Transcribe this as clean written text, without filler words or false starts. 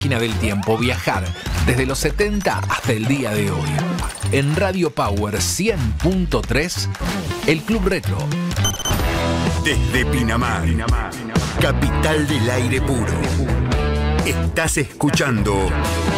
Máquina del tiempo, viajar desde los 70 hasta el día de hoy. En Radio Power 100.3, el Club Retro. Desde Pinamar, capital del aire puro. Estás escuchando